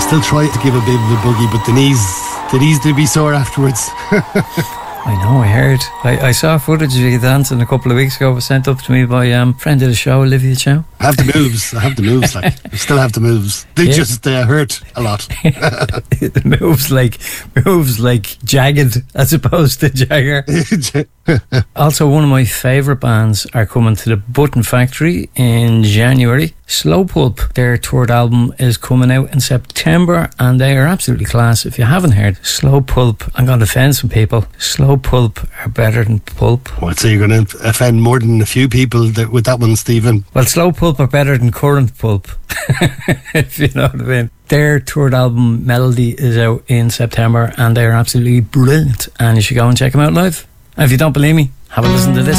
still try to give a bit of a boogie, but the knees do be sore afterwards. I know, I heard. I saw footage of you dancing a couple of weeks ago. It was sent up to me by friend of the show, Olivia Chow. I have the moves. Like, I still have the moves. They just hurt a lot. moves like Jagged as opposed to Jagger. Also, one of my favourite bands are coming to the Button Factory in January. Slow Pulp, their third album, is coming out in September, and they are absolutely class. If you haven't heard Slow Pulp, I'm going to offend some people. Slow Pulp are better than Pulp. What, so you're going to offend more than a few people with that one, Stephen? Well, Slow Pulp are better than Current Pulp, if you know what I mean. Their third album, Melody, is out in September, and they're absolutely brilliant, and you should go and check them out live. And if you don't believe me, have a listen to this.